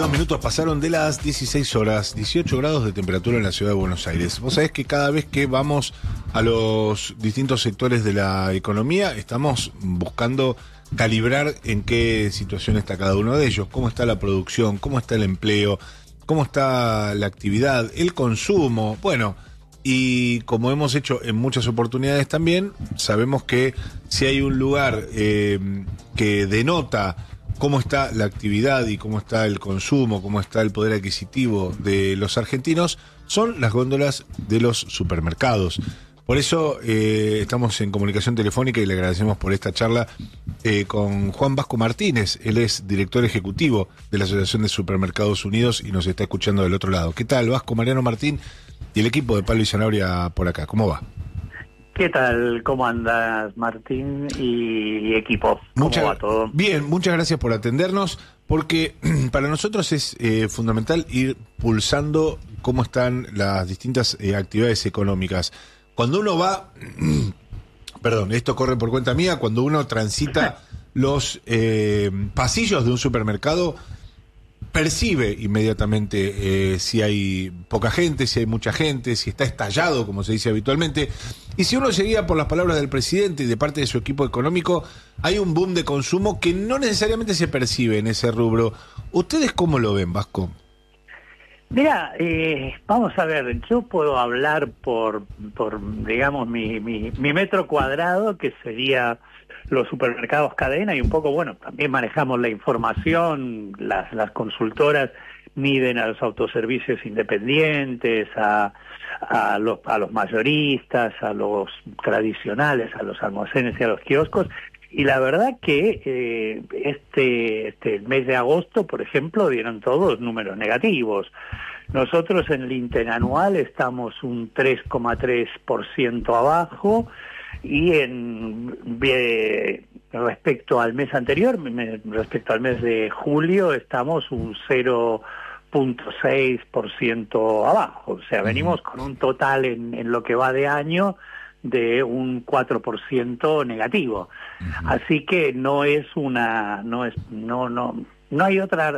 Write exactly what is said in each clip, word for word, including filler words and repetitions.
dos minutos pasaron de las dieciséis horas, dieciocho grados de temperatura en la ciudad de Buenos Aires. Vos sabés que cada vez que vamos a los distintos sectores de la economía, estamos buscando calibrar en qué situación está cada uno de ellos, cómo está la producción, cómo está el empleo, cómo está la actividad, el consumo, bueno, y como hemos hecho en muchas oportunidades también, sabemos que si hay un lugar eh, que denota cómo está la actividad y cómo está el consumo, cómo está el poder adquisitivo de los argentinos, son las góndolas de los supermercados. Por eso eh, estamos en comunicación telefónica y le agradecemos por esta charla eh, con Juan Vasco Martínez. Él es director ejecutivo de la Asociación de Supermercados Unidos y nos está escuchando del otro lado. ¿Qué tal, Vasco? Mariano Martín y el equipo de Palo y Zanahoria por acá. ¿Cómo va? ¿Qué tal? ¿Cómo andas, Martín y equipo? ¿Cómo Mucha, va todo? Bien, muchas gracias por atendernos, porque para nosotros es eh, fundamental ir pulsando cómo están las distintas eh, actividades económicas. Cuando uno va, perdón, esto corre por cuenta mía, cuando uno transita los eh, pasillos de un supermercado, percibe inmediatamente eh, si hay poca gente, si hay mucha gente, si está estallado, como se dice habitualmente. Y si uno se guía por las palabras del presidente y de parte de su equipo económico, hay un boom de consumo que no necesariamente se percibe en ese rubro. ¿Ustedes cómo lo ven, Vasco? Mira, eh, vamos a ver, yo puedo hablar por, por digamos, mi, mi, mi metro cuadrado, que sería los supermercados cadena, y un poco, bueno, también manejamos la información, las, las consultoras miden a los autoservicios independientes, a, a, los, a los mayoristas, a los tradicionales, a los almacenes y a los kioscos, y la verdad que eh, este, este mes de agosto, por ejemplo, dieron todos números negativos. Nosotros en el interanual estamos un tres coma tres por ciento abajo, y en eh, respecto al mes anterior, me, respecto al mes de julio, estamos un cero punto seis por ciento abajo. O sea, venimos con un total en, en lo que va de año de un cuatro por ciento negativo. Uh-huh. Así que no es una, no es, no, no, no hay otra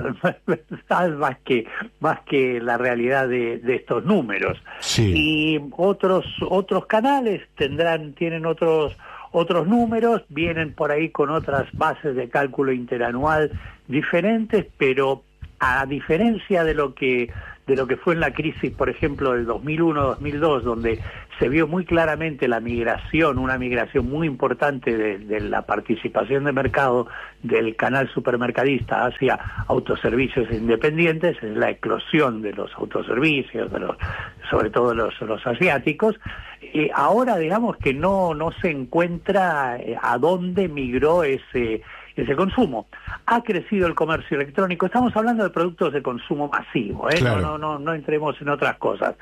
más que más que la realidad de, de estos números. Sí. Y otros otros canales tendrán, tienen otros otros números, vienen por ahí con otras bases de cálculo interanual diferentes, pero a diferencia de lo que de lo que fue en la crisis, por ejemplo, del dos mil uno dos mil dos, donde se vio muy claramente la migración, una migración muy importante de, de la participación de mercado del canal supermercadista hacia autoservicios independientes, es la eclosión de los autoservicios, de los, sobre todo los, los asiáticos. Eh, ahora, digamos que no, no se encuentra eh, a dónde migró ese ese consumo. Ha crecido el comercio electrónico, estamos hablando de productos de consumo masivo, ¿eh? Claro. no, no, no, no entremos en otras cosas.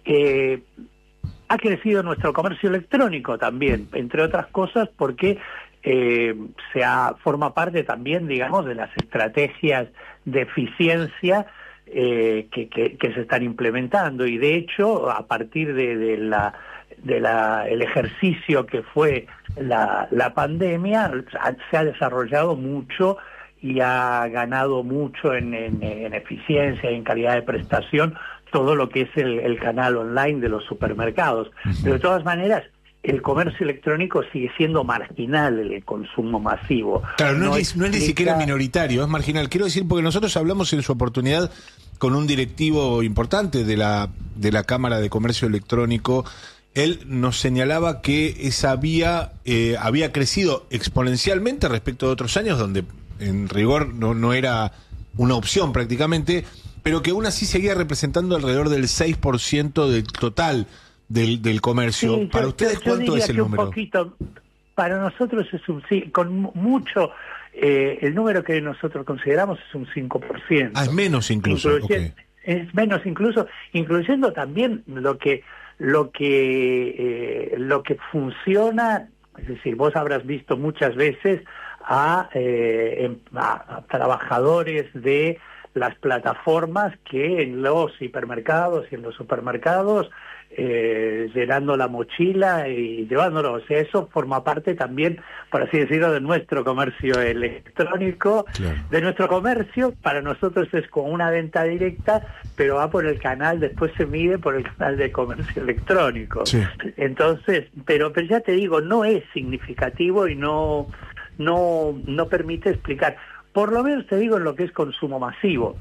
Eh, ha crecido nuestro comercio electrónico también, entre otras cosas porque eh, se ha, forma parte también, digamos, de las estrategias de eficiencia eh, que, que, que se están implementando, y de hecho, a partir de, de la de la el ejercicio que fue la, la pandemia, se ha desarrollado mucho y ha ganado mucho en, en, en eficiencia y en calidad de prestación todo lo que es el, el canal online de los supermercados. Uh-huh. Pero de todas maneras, el comercio electrónico sigue siendo marginal en el consumo masivo. Claro, no, no, es, no es ni siquiera minoritario, es marginal. Quiero decir, porque nosotros hablamos en su oportunidad con un directivo importante de la, de la Cámara de Comercio Electrónico. Él nos señalaba que esa vía eh, había crecido exponencialmente respecto de otros años, donde en rigor no, no era una opción prácticamente, pero que aún así seguía representando alrededor del seis por ciento del total del, del comercio. Sí, ¿Para yo, ustedes yo, yo cuánto es el que número? Un poquito, para nosotros es un sí, con mucho, eh, el número que nosotros consideramos es un cinco por ciento. Ah, es menos incluso. Okay. Es menos incluso, incluyendo también lo que lo que eh, lo que funciona, es decir, vos habrás visto muchas veces a, eh, a, a trabajadores de las plataformas que en los hipermercados y en los supermercados, eh, llenando la mochila y llevándolo. O sea, eso forma parte también, por así decirlo, de nuestro comercio electrónico, claro. de nuestro comercio. Para nosotros es como una venta directa, pero va por el canal, después se mide por el canal de comercio electrónico. Sí. Entonces, pero, pero ya te digo, no es significativo y no, no, no permite explicar. Por lo menos te digo en lo que es consumo masivo.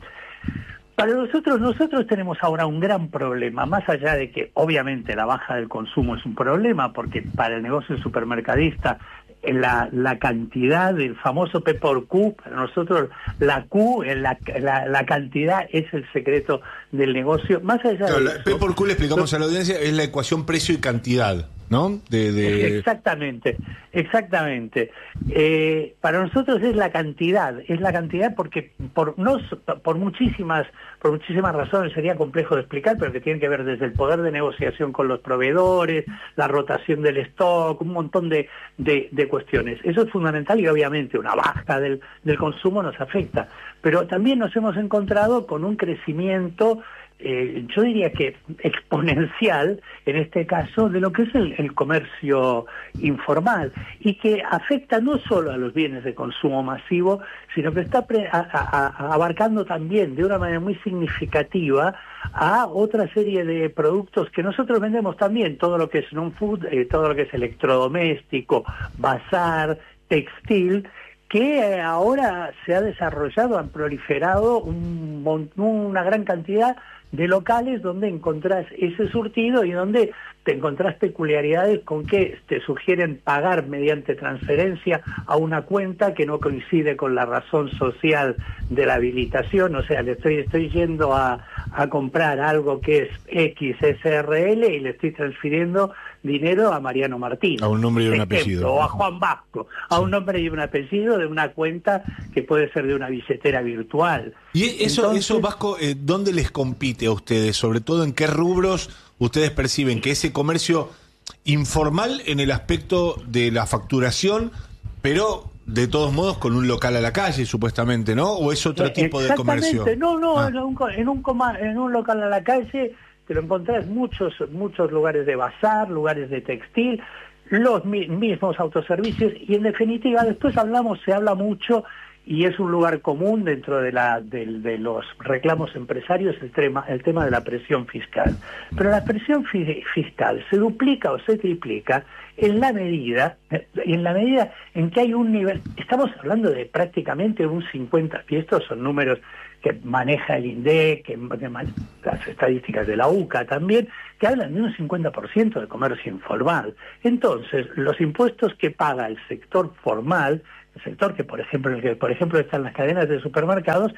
Para nosotros, nosotros tenemos ahora un gran problema, más allá de que obviamente la baja del consumo es un problema, porque para el negocio supermercadista la, la cantidad del famoso P por Q, para nosotros la Q, la, la, la cantidad es el secreto del negocio. Más allá claro, de la, eso, P por Q, le explicamos lo, a la audiencia, es la ecuación precio y cantidad, ¿no? De, de... Exactamente, exactamente. Eh, para nosotros es la cantidad, es la cantidad porque por no por muchísimas por muchísimas razones sería complejo de explicar, pero que tienen que ver desde el poder de negociación con los proveedores, la rotación del stock, un montón de, de, de cuestiones. Eso es fundamental y obviamente una baja del, del consumo nos afecta. Pero también nos hemos encontrado con un crecimiento Eh, yo diría que exponencial, en este caso, de lo que es el, el comercio informal, y que afecta no solo a los bienes de consumo masivo, sino que está pre a, a, a abarcando también de una manera muy significativa a otra serie de productos que nosotros vendemos también, todo lo que es non-food, eh, todo lo que es electrodoméstico, bazar, textil, que ahora se ha desarrollado, han proliferado un, una gran cantidad de locales donde encontrás ese surtido y donde te encontrás peculiaridades con que te sugieren pagar mediante transferencia a una cuenta que no coincide con la razón social de la habilitación. O sea, le estoy, estoy yendo a, a comprar algo que es X S R L y le estoy transfiriendo dinero a Mariano Martín. A un nombre y un ejemplo, apellido. O a Juan Vasco, a sí. un nombre y un apellido de una cuenta que puede ser de una billetera virtual. Y eso, Entonces, eso Vasco, eh, ¿dónde les compite a ustedes? Sobre todo, ¿en qué rubros ustedes perciben que ese comercio informal en el aspecto de la facturación, pero de todos modos con un local a la calle, supuestamente, ¿no? ¿O es otro tipo de comercio? No, no, ah. en, un, en, un coma, en un local a la calle te lo encontrás muchos, muchos lugares de bazar, lugares de textil, los mi mismos autoservicios, y en definitiva después hablamos, se habla mucho, y es un lugar común dentro de, la, de, de los reclamos empresarios el tema, el tema de la presión fiscal. Pero la presión fi fiscal se duplica o se triplica en la medida, en la medida en que hay un nivel, estamos hablando de prácticamente un cincuenta, y estos son números que maneja el INDEC, que, que las estadísticas de la U C A también, que hablan de un cincuenta por ciento de comercio informal. Entonces, los impuestos que paga el sector formal, el sector que por ejemplo, el que por ejemplo están las cadenas de supermercados,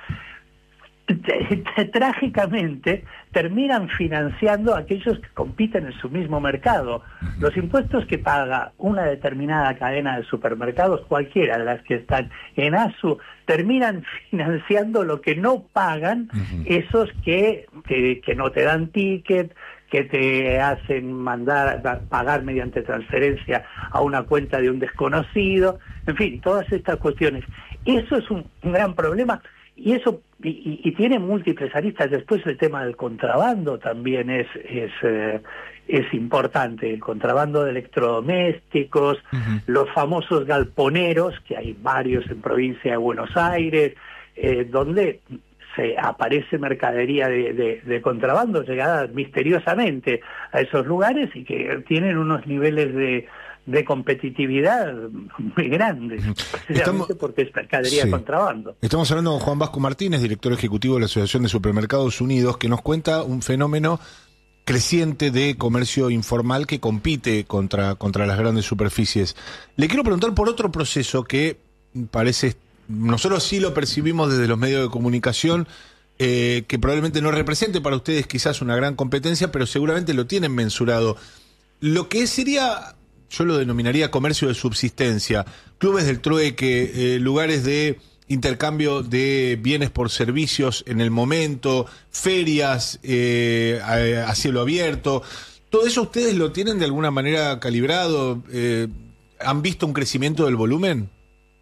trágicamente terminan financiando a aquellos que compiten en su mismo mercado. Los impuestos que paga una determinada cadena de supermercados, cualquiera de las que están en ASU, terminan financiando lo que no pagan uh-huh. esos que, que, que no te dan ticket, que te hacen mandar pagar mediante transferencia a una cuenta de un desconocido, en fin, todas estas cuestiones. Eso es un, un gran problema. Y eso y, y, y tiene múltiples aristas. Después el tema del contrabando también es es, eh, es importante. El contrabando de electrodomésticos, uh-huh. los famosos galponeros, que hay varios en provincia de Buenos Aires, eh, donde se aparece mercadería de, de, de contrabando llegada misteriosamente a esos lugares y que tienen unos niveles de de competitividad muy grandes, precisamente Estamos, porque es mercadería sí. contrabando. Estamos hablando con Juan Vasco Martínez, director ejecutivo de la Asociación de Supermercados Unidos, que nos cuenta un fenómeno creciente de comercio informal que compite contra, contra las grandes superficies. Le quiero preguntar por otro proceso que parece, nosotros sí lo percibimos desde los medios de comunicación, eh, que probablemente no represente para ustedes quizás una gran competencia, pero seguramente lo tienen mensurado. Lo que sería, yo lo denominaría comercio de subsistencia, clubes del trueque, eh, lugares de intercambio de bienes por servicios en el momento, ferias eh, a, a cielo abierto. ¿Todo eso ustedes lo tienen de alguna manera calibrado? Eh, ¿Han visto un crecimiento del volumen?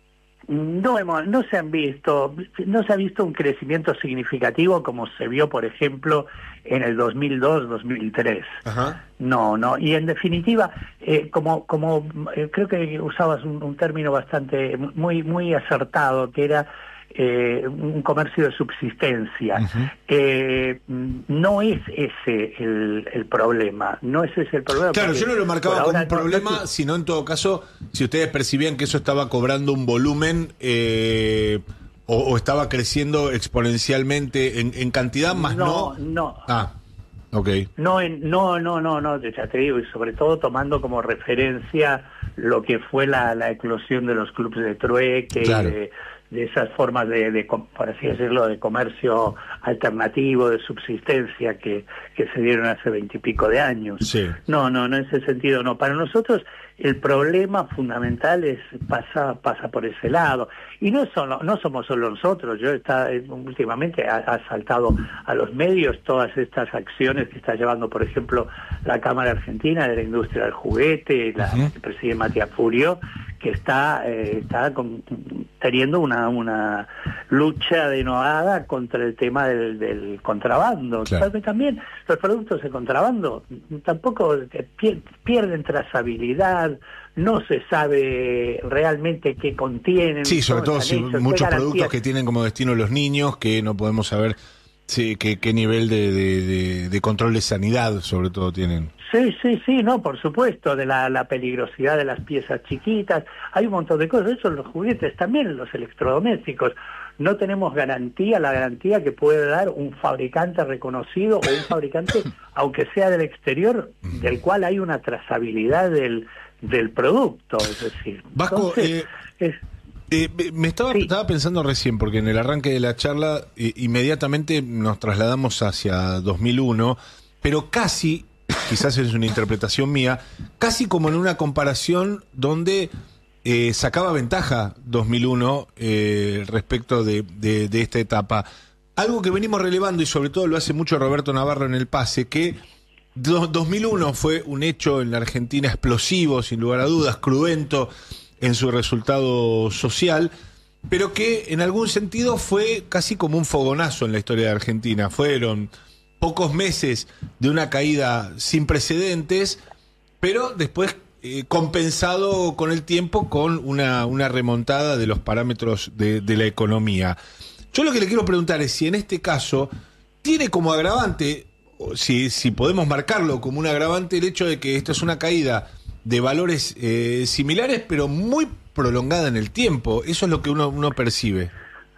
No hemos, no se han visto, no se ha visto un crecimiento significativo como se vio, por ejemplo, en el dos mil dos, dos mil tres. Ajá. No, no. Y en definitiva, eh, como, como eh, creo que usabas un, un término bastante muy, muy acertado, que era eh, un comercio de subsistencia. Uh-huh. eh, no es ese el, el problema, no es ese el problema. Claro, yo no lo marcaba como un problema, no, no, sino en todo caso, si ustedes percibían que eso estaba cobrando un volumen eh, o, o estaba creciendo exponencialmente en, en cantidad, más no. No, no. Ah, ok. No, en, no, no, no, no, ya te digo, y sobre todo tomando como referencia lo que fue la, la eclosión de los clubes de trueque, claro. y de, de esas formas de, de, por así decirlo, de comercio alternativo, de subsistencia que, que se dieron hace veintipico de años. Sí. No, no, no en ese sentido no. Para nosotros el problema fundamental es pasa pasa por ese lado. Y no solo, no somos solo nosotros. Yo está últimamente ha, ha saltado a los medios todas estas acciones que está llevando, por ejemplo, la Cámara Argentina de la Industria del Juguete, la uh-huh. que preside Matías Furio, que está eh, está con, teniendo una una lucha denodada contra el tema del, del contrabando. Claro. Porque también los productos de contrabando tampoco pierden trazabilidad, no se sabe realmente qué contienen. Sí, sobre todo si muchos productos que tienen como destino los niños, que no podemos saber sí, qué, qué nivel de, de, de, de control de sanidad sobre todo tienen. Sí, sí, sí, no, por supuesto, de la, la peligrosidad de las piezas chiquitas, hay un montón de cosas, eso en los juguetes, también en los electrodomésticos. No tenemos garantía, la garantía que puede dar un fabricante reconocido o un fabricante, aunque sea del exterior, del cual hay una trazabilidad del, del producto, es decir. Vasco, entonces, eh... es, Eh, me estaba, sí. estaba pensando recién, porque en el arranque de la charla eh, inmediatamente nos trasladamos hacia dos mil uno, pero casi, quizás es una interpretación mía, casi como en una comparación donde eh, sacaba ventaja dos mil uno eh, respecto de, de, de esta etapa. Algo que venimos relevando, y sobre todo lo hace mucho Roberto Navarro en El Pase, que dos mil uno fue un hecho en la Argentina explosivo, sin lugar a dudas, cruento en su resultado social, pero que en algún sentido fue casi como un fogonazo en la historia de Argentina. Fueron pocos meses de una caída sin precedentes, pero después eh, compensado con el tiempo con una, una remontada de los parámetros de, de la economía. Yo lo que le quiero preguntar es si en este caso tiene como agravante, o si, si podemos marcarlo como un agravante, el hecho de que esto es una caída de valores eh, similares, pero muy prolongada en el tiempo. Eso es lo que uno, uno percibe.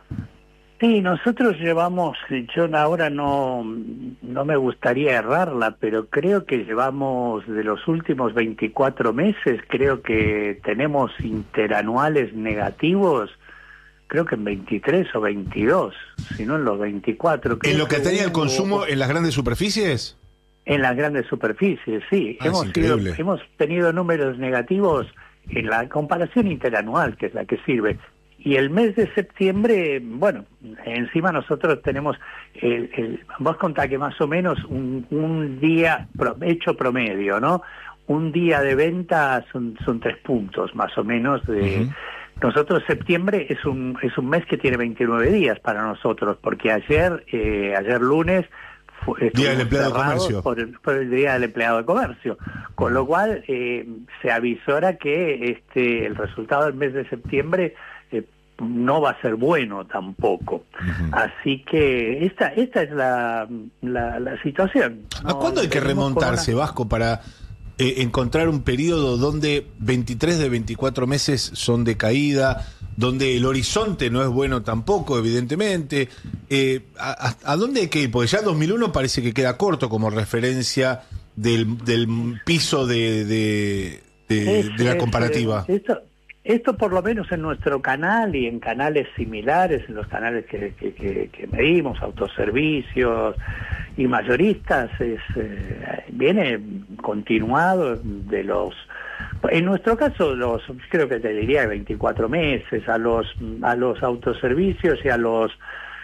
Sí, nosotros llevamos, yo ahora no, no me gustaría errarla, pero creo que llevamos de los últimos veinticuatro meses, creo que tenemos interanuales negativos, creo que en veintitrés o veintidós, si no en los veinticuatro. ¿En lo que, que tenía el consumo en las grandes superficies? En las grandes superficies, sí. Ah, hemos, sido, hemos tenido números negativos en la comparación interanual, que es la que sirve. Y el mes de septiembre, bueno, encima nosotros tenemos, el, el, vos contá que más o menos un, un día pro, hecho promedio, ¿no? Un día de venta son, son tres puntos, más o menos. De uh-huh. Nosotros septiembre es un, es un mes que tiene veintinueve días para nosotros, porque ayer, eh, ayer lunes, Día del Empleado de Comercio. Por el, por el Día del Empleado de Comercio. Con lo cual, eh, se avisora que este el resultado del mes de septiembre eh, no va a ser bueno tampoco. Uh-huh. Así que esta esta es la, la, la situación. ¿A no, cuándo hay que remontarse, una... Vasco, para eh, encontrar un periodo donde veintitrés de veinticuatro meses son de caída, donde el horizonte no es bueno tampoco, evidentemente? Eh, a, ¿A dónde hay que ir? Porque ya dos mil uno parece que queda corto como referencia del, del piso de, de, de, es, de la comparativa. Es, esto, esto por lo menos en nuestro canal y en canales similares, en los canales que, que, que, que medimos, autoservicios y mayoristas, es, eh, viene continuado de los... En nuestro caso, los creo que te diría veinticuatro meses, a los a los autoservicios y a los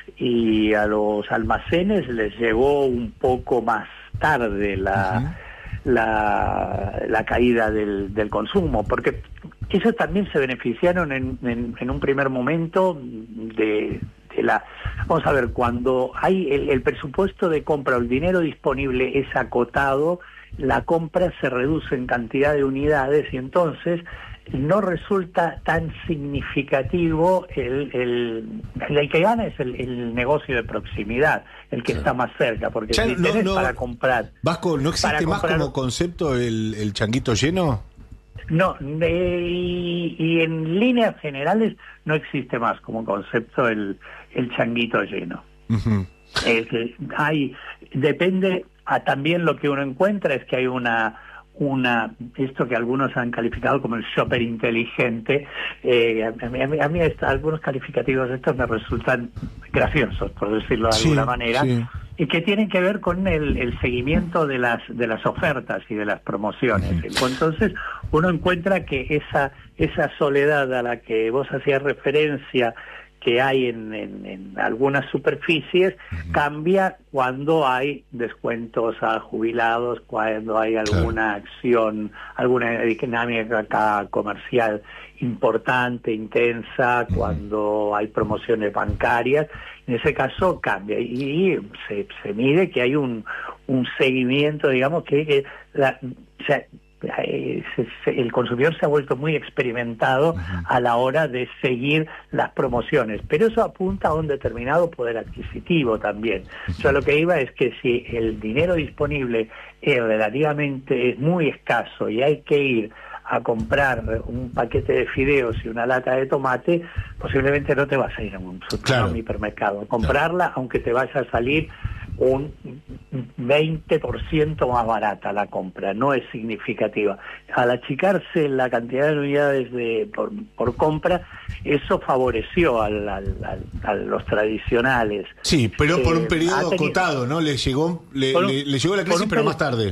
y a los almacenes les llegó un poco más tarde la uh-huh. la, la caída del, del consumo, porque ellos también se beneficiaron en, en, en un primer momento de, de la... Vamos a ver, cuando hay el, el presupuesto de compra o el dinero disponible es acotado, la compra se reduce en cantidad de unidades y entonces no resulta tan significativo, el, el, el que gana es el, el negocio de proximidad, el que sí. está más cerca, porque ya, si no, tenés no, para comprar... Vasco, ¿no existe más comprar, como concepto el, el changuito lleno? No, eh, y, y en líneas generales no existe más como concepto el, el changuito lleno. Uh-huh. eh, hay, depende, a también lo que uno encuentra es que hay una... una esto que algunos han calificado como el shopper inteligente. eh, a mí, a mí, a mí esta, algunos calificativos de estos me resultan graciosos, por decirlo de sí, alguna manera, sí. y que tienen que ver con el, el seguimiento de las de las ofertas y de las promociones. Uh-huh. Entonces uno encuentra que esa esa soledad a la que vos hacías referencia que hay en, en, en algunas superficies, uh-huh. cambia cuando hay descuentos a jubilados, cuando hay alguna claro. acción, alguna dinámica comercial importante, intensa, uh-huh. cuando hay promociones bancarias. En ese caso cambia y se, se mide que hay un, un seguimiento, digamos, que, que la, o sea, el consumidor se ha vuelto muy experimentado uh-huh. a la hora de seguir las promociones, pero eso apunta a un determinado poder adquisitivo también. Uh-huh. Yo lo que iba es que si el dinero disponible es relativamente es muy escaso y hay que ir a comprar un paquete de fideos y una lata de tomate, posiblemente no te vas a ir a un, claro. a un hipermercado a comprarla, claro. aunque te vaya a salir un veinte por ciento más barata la compra, no es significativa. Al achicarse la cantidad de unidades de, por, por compra, eso favoreció al, al, al, a los tradicionales. Sí, pero por eh, un periodo tenido, acotado, ¿no? Le llegó le, un, le, le llegó la crisis, pero más tarde.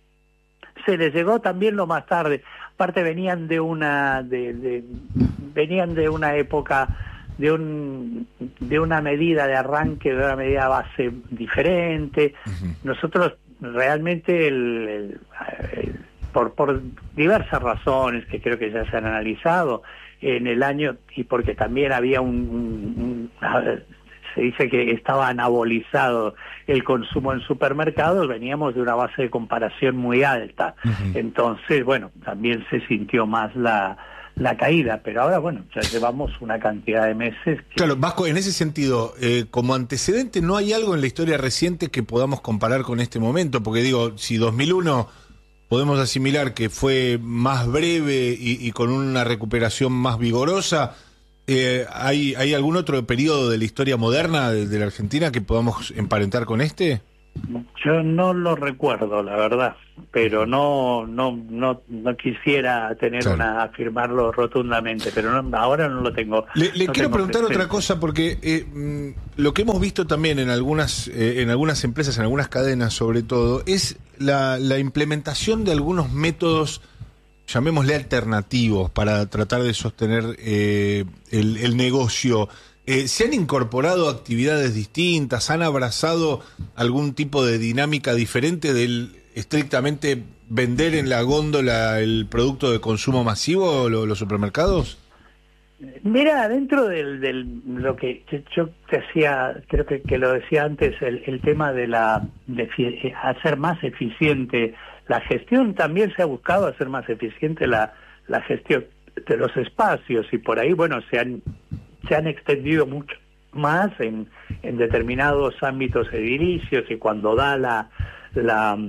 Se les llegó también lo más tarde. Aparte venían de una de, de venían de una época de un de una medida de arranque, de una medida base diferente. Uh-huh. Nosotros realmente el, el, el, por por diversas razones que creo que ya se han analizado en el año, y porque también había un, un, un se dice que estaba anabolizado el consumo en supermercados, veníamos de una base de comparación muy alta. Uh-huh. Entonces, bueno, también se sintió más la la caída, pero ahora, bueno, ya llevamos una cantidad de meses. Que... Claro, Vasco, en ese sentido, eh, como antecedente, ¿no hay algo en la historia reciente que podamos comparar con este momento? Porque digo, si dos mil uno podemos asimilar que fue más breve y, y con una recuperación más vigorosa, eh, ¿hay, ¿hay algún otro periodo de la historia moderna de, de la Argentina que podamos emparentar con este? Yo no lo recuerdo, la verdad, pero no no no no quisiera tener claro. una afirmarlo rotundamente, pero no, ahora no lo tengo. Le, le no quiero tengo preguntar presente. otra cosa, porque eh, lo que hemos visto también en algunas eh, en algunas empresas, en algunas cadenas sobre todo, es la, la implementación de algunos métodos, llamémosle alternativos, para tratar de sostener eh, el, el negocio. Eh, ¿Se han incorporado actividades distintas? ¿Han abrazado algún tipo de dinámica diferente del estrictamente vender en la góndola el producto de consumo masivo, lo, los supermercados? Mira, dentro del, del lo que yo te hacía, creo que, que lo decía antes, el, el tema de la de hacer más eficiente la gestión, también se ha buscado hacer más eficiente la, la gestión de los espacios, y por ahí, bueno, se han se han extendido mucho más en, en determinados ámbitos edilicios, y cuando da la la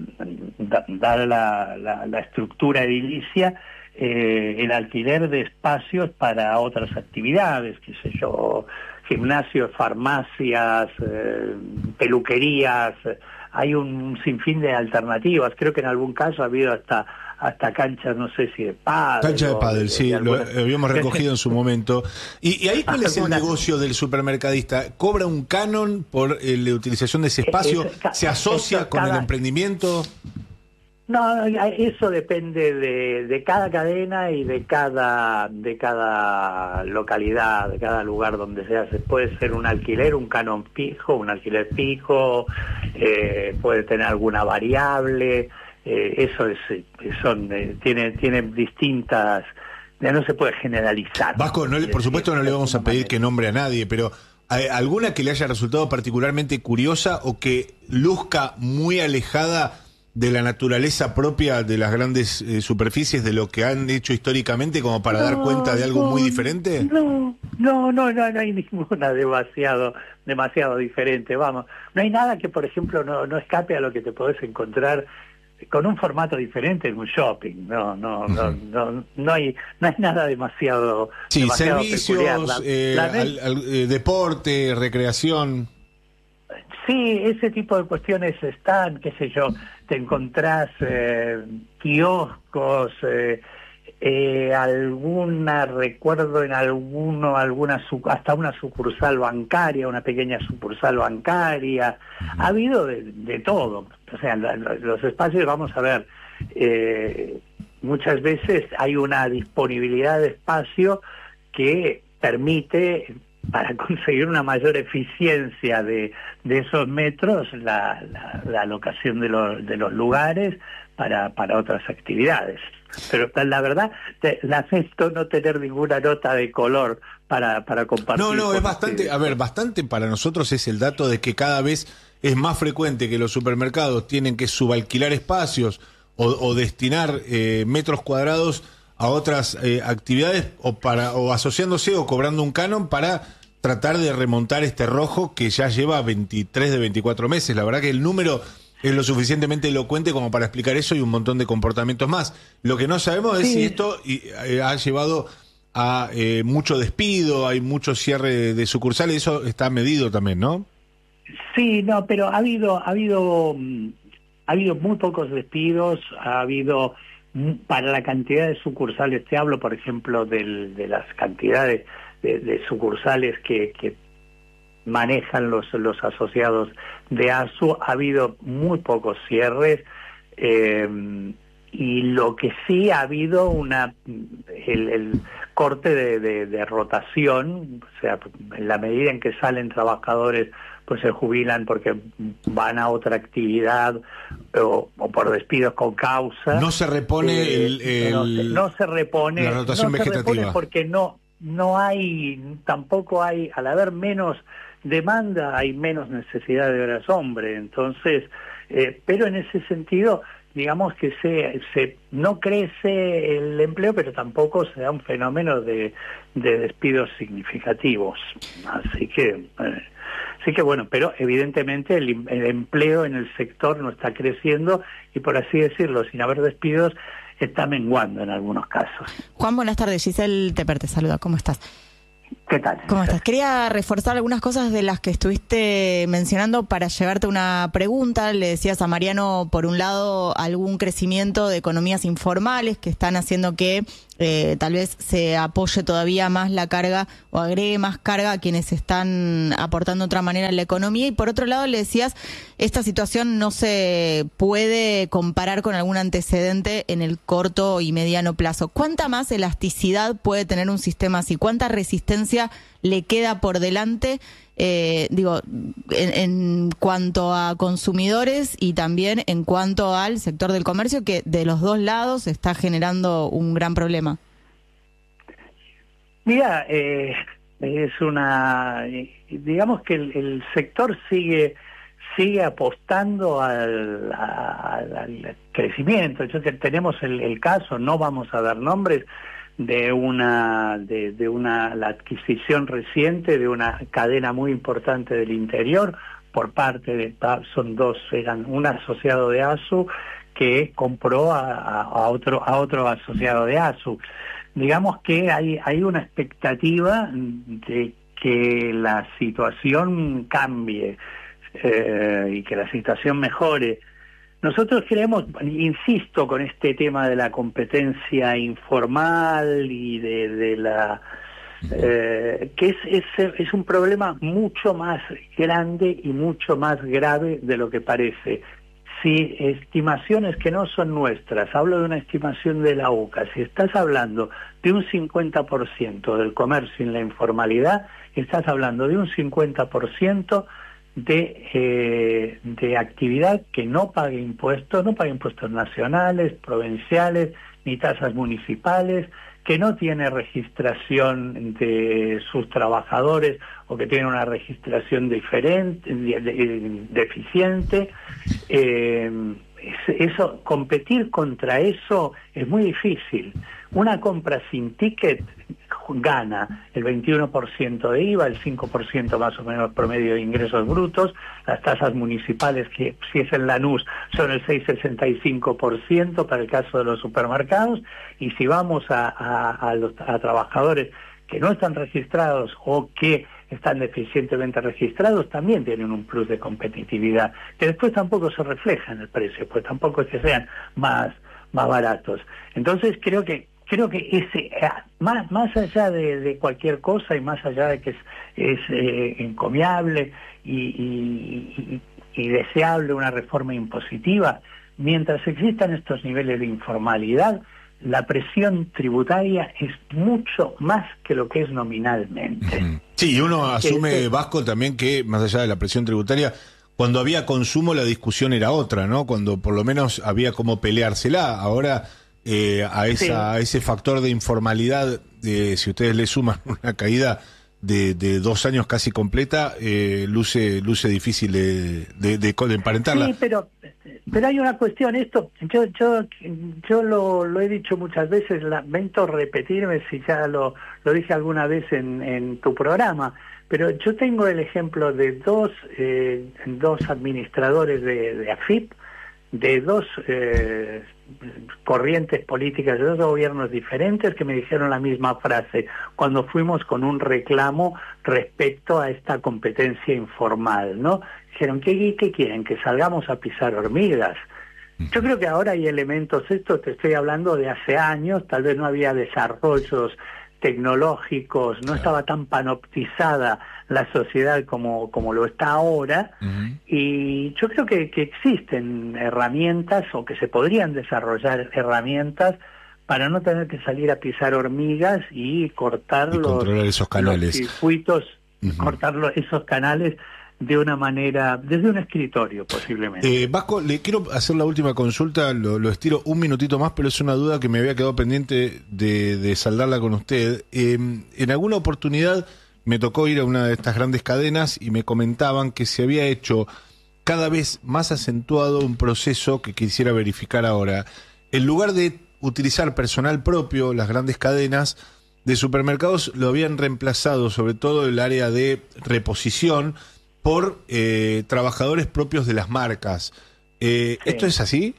da, da la, la, la estructura edilicia, eh, el alquiler de espacios para otras actividades, qué sé yo, gimnasios, farmacias, eh, peluquerías, hay un sinfín de alternativas. Creo que en algún caso ha habido hasta hasta canchas, no sé si de pádel. Cancha de pádel, sí, de alguna... lo habíamos recogido en su momento. ¿Y, y ahí cuál es el negocio del supermercadista? ¿Cobra un canon por eh, la utilización de ese espacio? ¿Se asocia con el emprendimiento? No, eso depende de, de cada cadena y de cada de cada localidad, de cada lugar donde se hace. Puede ser un alquiler, un canon fijo, un alquiler fijo, eh, puede tener alguna variable. Eh, eso es, son, eh, tiene, tiene distintas no se puede generalizar. Vasco, no le, por supuesto no le vamos a pedir que nombre a nadie, pero ¿alguna que le haya resultado particularmente curiosa o que luzca muy alejada de la naturaleza propia de las grandes eh, superficies, de lo que han hecho históricamente, como para no, dar cuenta de algo no, muy diferente? No, no, no, no, no hay ninguna demasiado, demasiado diferente, vamos. No hay nada que, por ejemplo, no, no escape a lo que te podés encontrar con un formato diferente en un shopping. No, no, uh-huh. no, no, no hay, no hay nada demasiado, sí, demasiado servicios, peculiar. La, eh, la al, al, eh, deporte, recreación. Sí, ese tipo de cuestiones están, qué sé yo, te encontrás eh, kioscos, eh, eh, alguna, recuerdo en alguno, alguna hasta una sucursal bancaria, una pequeña sucursal bancaria, ha habido de, de todo. O sea, la, la, los espacios, vamos a ver, eh, muchas veces hay una disponibilidad de espacio que permite, para conseguir una mayor eficiencia de, de esos metros, la, la, la alocación de, lo, de los lugares para, para otras actividades. Pero la verdad, te, lamento no tener ninguna nota de color para, para compartir. No, no, es bastante, a ver, bastante para nosotros es el dato de que cada vez es más frecuente que los supermercados tienen que subalquilar espacios o, o destinar eh, metros cuadrados a otras eh, actividades o para o asociándose o cobrando un canon para tratar de remontar este rojo que ya lleva veintitrés de veinticuatro meses. La verdad que el número es lo suficientemente elocuente como para explicar eso y un montón de comportamientos más. Lo que no sabemos es sí. si esto eh, ha llevado a eh, mucho despido, hay mucho cierre de, de sucursales, eso está medido también, ¿no? Sí, no, pero ha habido ha habido ha habido muy pocos despidos, ha habido para la cantidad de sucursales, te hablo por ejemplo del, de las cantidades de, de sucursales que, que manejan los, los asociados de ASU, ha habido muy pocos cierres, eh, y lo que sí ha habido una el, el corte de, de, de rotación, o sea, en la medida en que salen trabajadores pues se jubilan porque van a otra actividad o, o por despidos con causa. No se repone eh, el, el, no, se, no se repone la rotación no vegetativa. Se repone porque no no hay, tampoco hay, al haber menos demanda hay menos necesidad de horas hombre, entonces, eh, pero en ese sentido, digamos que se, se no crece el empleo, pero tampoco se da un fenómeno de, de despidos significativos, así que eh, Así que bueno, pero evidentemente el, el empleo en el sector no está creciendo y, por así decirlo, sin haber despidos, está menguando en algunos casos. Juan, buenas tardes. Giselle Teper te saluda. ¿Cómo estás? ¿Qué tal? ¿Cómo estás? Quería reforzar algunas cosas de las que estuviste mencionando para llevarte una pregunta. Le decías a Mariano, por un lado, algún crecimiento de economías informales que están haciendo que eh, tal vez se apoye todavía más la carga o agregue más carga a quienes están aportando de otra manera en la economía. Y por otro lado, le decías, esta situación no se puede comparar con algún antecedente en el corto y mediano plazo. ¿Cuánta más elasticidad puede tener un sistema así? ¿Cuánta resistencia le queda por delante, eh, digo, en, en cuanto a consumidores y también en cuanto al sector del comercio, que de los dos lados está generando un gran problema? Mira, eh, es una, digamos que el, el sector sigue sigue apostando al, al, al crecimiento. Entonces tenemos el, el caso, no vamos a dar nombres, de una de, de una la adquisición reciente de una cadena muy importante del interior por parte de, son dos, eran un asociado de ASU que compró a, a, a otro a otro asociado de ASU. Digamos que hay hay una expectativa de que la situación cambie eh, y que la situación mejore. Nosotros creemos, insisto, con este tema de la competencia informal y de, de la eh, que es, es es un problema mucho más grande y mucho más grave de lo que parece. Si estimaciones que no son nuestras, hablo de una estimación de la U C A, si estás hablando de un cincuenta por ciento del comercio en la informalidad, estás hablando de un cincuenta por ciento de eh, de actividad que no pague impuestos, no pague impuestos nacionales, provinciales, ni tasas municipales, que no tiene registración de sus trabajadores o que tiene una registración diferente, de, de, deficiente. Eh, eso, competir contra eso es muy difícil. Una compra sin ticket gana el veintiuno por ciento de I V A, el cinco por ciento más o menos promedio de ingresos brutos. Las tasas municipales, que si es en Lanús, son el seis coma sesenta y cinco por ciento para el caso de los supermercados. Y si vamos a, a, a los a trabajadores que no están registrados o que están deficientemente registrados, también tienen un plus de competitividad, que después tampoco se refleja en el precio, pues tampoco es que sean más, más baratos. Entonces creo que Creo que ese más más allá de, de cualquier cosa y más allá de que es, es eh, encomiable y, y, y, y deseable una reforma impositiva, mientras existan estos niveles de informalidad, la presión tributaria es mucho más que lo que es nominalmente. Sí, y uno asume, Vasco, también que más allá de la presión tributaria, cuando había consumo la discusión era otra, ¿no? Cuando por lo menos había como peleársela. Ahora Eh, a esa sí. a ese factor de informalidad, eh, si ustedes le suman una caída de, de dos años casi completa, eh, luce luce difícil de, de, de, de emparentarla. Sí, pero pero hay una cuestión, esto yo yo yo lo, lo he dicho muchas veces, lamento repetirme si ya lo, lo dije alguna vez en, en tu programa, pero yo tengo el ejemplo de dos eh, dos administradores de, de A F I P, de dos eh, corrientes políticas, de dos gobiernos diferentes, que me dijeron la misma frase cuando fuimos con un reclamo respecto a esta competencia informal, ¿no? Dijeron, ¿qué, qué quieren? ¿Que salgamos a pisar hormigas? Yo creo que ahora hay elementos, esto te estoy hablando de hace años, tal vez no había desarrollos tecnológicos, no estaba tan panoptizada la sociedad como, como lo está ahora, uh-huh. Y yo creo que, que existen herramientas o que se podrían desarrollar herramientas para no tener que salir a pisar hormigas y cortar y los, controlar esos canales. los circuitos, uh-huh. cortar los, esos canales de una manera, desde un escritorio posiblemente. Eh, Vasco, le quiero hacer la última consulta, lo, lo estiro un minutito más, pero es una duda que me había quedado pendiente de, de saldarla con usted. Eh, en alguna oportunidad me tocó ir a una de estas grandes cadenas y me comentaban que se había hecho cada vez más acentuado un proceso que quisiera verificar ahora. En lugar de utilizar personal propio, las grandes cadenas de supermercados lo habían reemplazado, sobre todo el área de reposición, por eh, trabajadores propios de las marcas. Eh, sí. ¿Esto es así?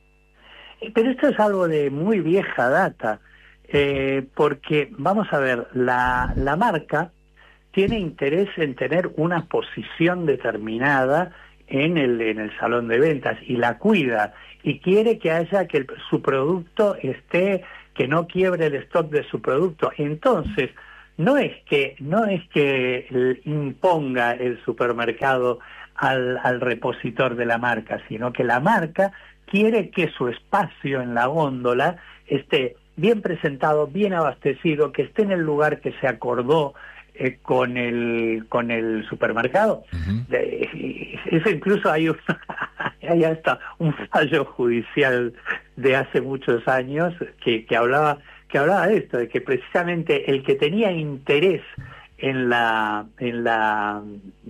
Pero esto es algo de muy vieja data, eh, porque, vamos a ver, la, la marca tiene interés en tener una posición determinada en el, en el salón de ventas y la cuida, y quiere que haya que el, su producto esté, que no quiebre el stock de su producto. Entonces, No es que no es que imponga el supermercado al, al repositor de la marca, sino que la marca quiere que su espacio en la góndola esté bien presentado, bien abastecido, que esté en el lugar que se acordó eh, con el con el supermercado. Uh-huh. De, eso incluso hay, un, hay hasta un fallo judicial de hace muchos años que, que hablaba que hablaba de esto, de que precisamente el que tenía interés en la en la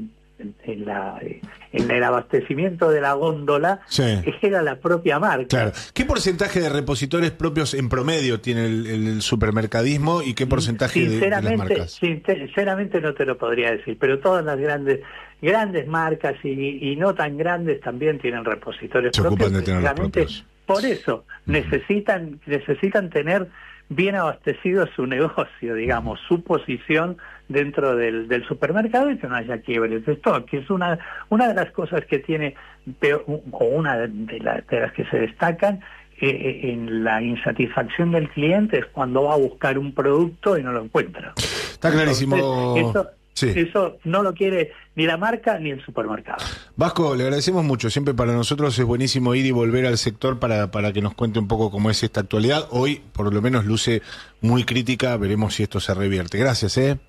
en la en el abastecimiento de la góndola, sí, era la propia marca. Claro. ¿Qué porcentaje de repositores propios en promedio tiene el, el supermercadismo y qué porcentaje de, de las marcas? Sinceramente no te lo podría decir, pero todas las grandes grandes marcas y, y no tan grandes también tienen repositores Se propios. Ocupan de tener los propios. Por eso uh-huh. necesitan necesitan tener bien abastecido su negocio, digamos, su posición dentro del, del supermercado, y que no haya quiebres de stock, que es una una de las cosas que tiene, peor, o una de, la, de las que se destacan eh, en la insatisfacción del cliente, es cuando va a buscar un producto y no lo encuentra. Está clarísimo. Entonces, eso, Sí. Eso no lo quiere ni la marca ni el supermercado. Vasco, le agradecemos mucho. Siempre para nosotros es buenísimo ir y volver al sector para, para que nos cuente un poco cómo es esta actualidad. Hoy, por lo menos, luce muy crítica. Veremos si esto se revierte. Gracias, ¿eh?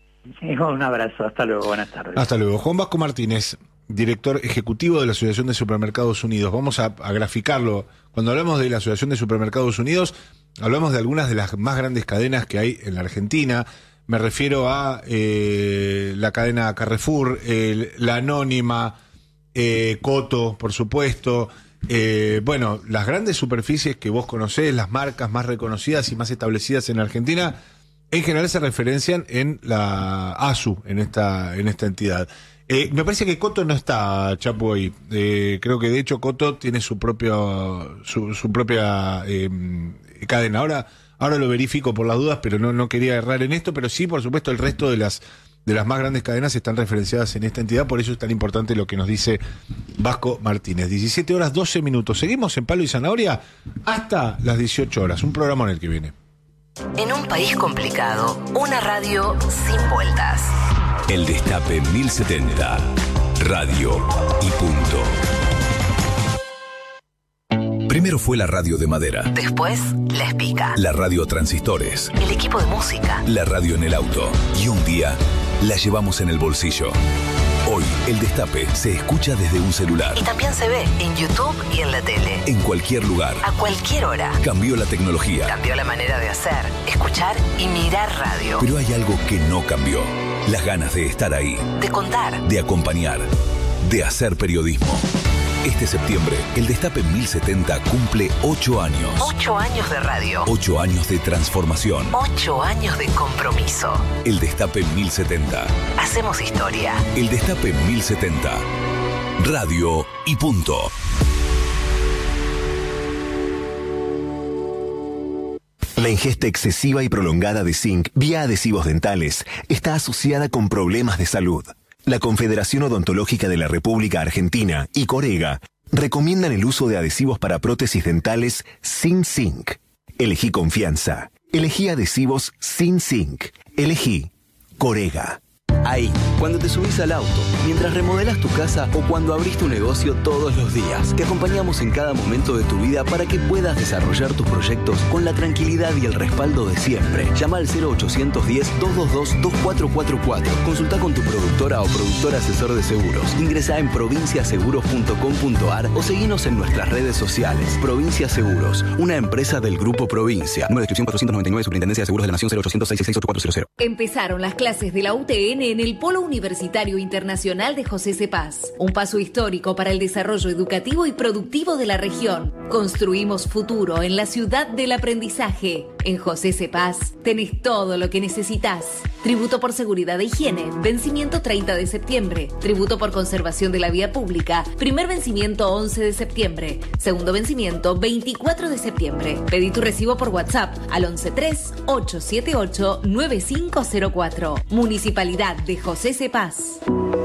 Un abrazo. Hasta luego. Buenas tardes. Hasta luego. Juan Vasco Martínez, director ejecutivo de la Asociación de Supermercados Unidos. Vamos a, a graficarlo. Cuando hablamos de la Asociación de Supermercados Unidos, hablamos de algunas de las más grandes cadenas que hay en la Argentina. Me refiero a eh, la cadena Carrefour, eh, la Anónima, eh, Coto, por supuesto. Eh, bueno, las grandes superficies que vos conocés, las marcas más reconocidas y más establecidas en Argentina, en general se referencian en la ASU, en esta, en esta entidad. Eh, me parece que Coto no está, Chapo, ahí. Eh, creo que de hecho Coto tiene su propio, su, su propia eh, cadena. Ahora, ahora lo verifico por las dudas, pero no, no quería errar en esto, pero sí, por supuesto, el resto de las, de las más grandes cadenas están referenciadas en esta entidad, por eso es tan importante lo que nos dice Vasco Martínez. diecisiete horas, doce minutos. Seguimos en Palo y Zanahoria hasta las dieciocho horas. Un programa en el que viene. En un país complicado, una radio sin vueltas. El Destape mil setenta. Radio y punto. Primero fue la radio de madera. Después, la Espica. La radio transistores. El equipo de música. La radio en el auto. Y un día, la llevamos en el bolsillo. Hoy, el Destape se escucha desde un celular. Y también se ve en YouTube y en la tele. En cualquier lugar. A cualquier hora. Cambió la tecnología. Cambió la manera de hacer, escuchar y mirar radio. Pero hay algo que no cambió. Las ganas de estar ahí. De contar. De acompañar. De hacer periodismo. Este septiembre, el Destape mil setenta cumple ocho años. Ocho años de radio. Ocho años de transformación. Ocho años de compromiso. El Destape mil setenta. Hacemos historia. El Destape mil setenta. Radio y punto. La ingesta excesiva y prolongada de zinc vía adhesivos dentales está asociada con problemas de salud. La Confederación Odontológica de la República Argentina y Corega recomiendan el uso de adhesivos para prótesis dentales sin zinc. Elegí confianza. Elegí adhesivos sin zinc. Elegí Corega. Ahí, cuando te subís al auto, mientras remodelas tu casa o cuando abrís tu negocio todos los días. Te acompañamos en cada momento de tu vida para que puedas desarrollar tus proyectos con la tranquilidad y el respaldo de siempre. Llama al cero ochocientos diez, doscientos veintidós, veinticuatro cuarenta y cuatro. Consulta con tu productora o productor asesor de seguros. Ingresá en provincia seguros punto com punto ar o seguinos en nuestras redes sociales. Provincia Seguros, una empresa del Grupo Provincia. Número de inscripción cuatrocientos noventa y nueve, Superintendencia de Seguros de la Nación, cero ochocientos seis seis seis ocho cuatro cero cero. Empezaron las clases de la U T N en el Polo Universitario Internacional de José Cepaz. Un paso histórico para el desarrollo educativo y productivo de la región. Construimos futuro en la ciudad del aprendizaje. En José Cepaz tenés todo lo que necesitas. Tributo por seguridad e higiene, vencimiento treinta de septiembre. Tributo por conservación de la vía pública, primer vencimiento once de septiembre. Segundo vencimiento veinticuatro de septiembre. Pedí tu recibo por WhatsApp al once tres, ocho siete ocho, nueve cinco cero cuatro. Municipalidad de José Cepaz.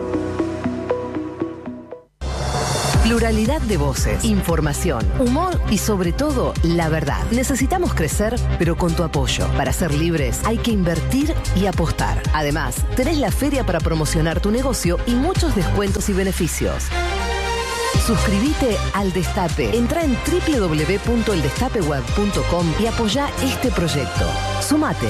Pluralidad de voces, información, humor y sobre todo, la verdad. Necesitamos crecer, pero con tu apoyo. Para ser libres hay que invertir y apostar. Además, tenés la feria para promocionar tu negocio y muchos descuentos y beneficios. Suscríbete al Destape. Entrá en doble u doble u doble u punto el destape web punto com y apoyá este proyecto. Sumate.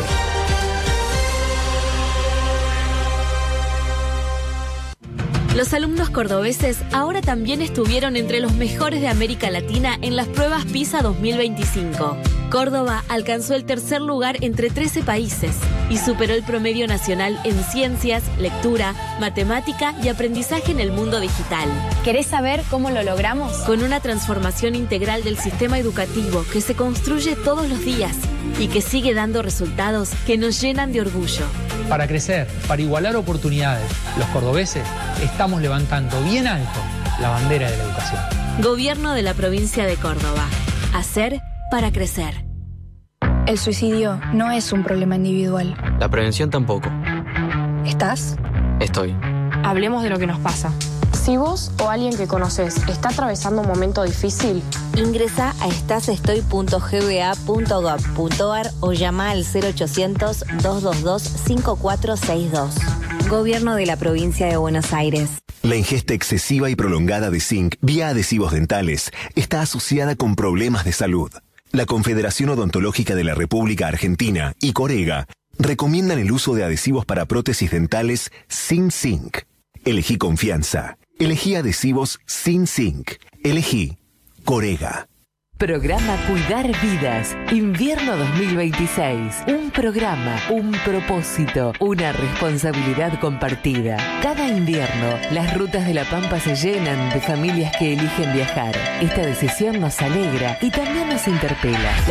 Los alumnos cordobeses ahora también estuvieron entre los mejores de América Latina en las pruebas PISA dos mil veinticinco. Córdoba alcanzó el tercer lugar entre trece países y superó el promedio nacional en ciencias, lectura, matemática y aprendizaje en el mundo digital. ¿Querés saber cómo lo logramos? Con una transformación integral del sistema educativo que se construye todos los días y que sigue dando resultados que nos llenan de orgullo. Para crecer, para igualar oportunidades, los cordobeses estamos levantando bien alto la bandera de la educación. Gobierno de la provincia de Córdoba. Hacer para crecer. El suicidio no es un problema individual. La prevención tampoco. ¿Estás? Estoy. Hablemos de lo que nos pasa. Si vos o alguien que conoces está atravesando un momento difícil, ingresa a estasestoy punto g b a punto gov punto ar o llama al cero ochocientos, doscientos veintidós, cincuenta y cuatro sesenta y dos. Gobierno de la Provincia de Buenos Aires. La ingesta excesiva y prolongada de zinc vía adhesivos dentales está asociada con problemas de salud. La Confederación Odontológica de la República Argentina y Corega recomiendan el uso de adhesivos para prótesis dentales sin zinc. Elegí confianza. Elegí adhesivos sin zinc. Elegí Corega. Programa Cuidar Vidas, Invierno dos mil veintiséis. Un programa, un propósito, una responsabilidad compartida. Cada invierno, las rutas de La Pampa se llenan de familias que eligen viajar. Esta decisión nos alegra y también nos interpela.